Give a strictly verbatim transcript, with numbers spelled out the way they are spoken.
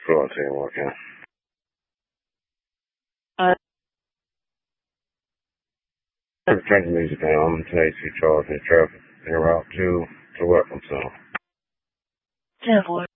Floor team working. Uh, Turn the music down. I'm today's charge in traffic. En route to to Welcome Center. ten four.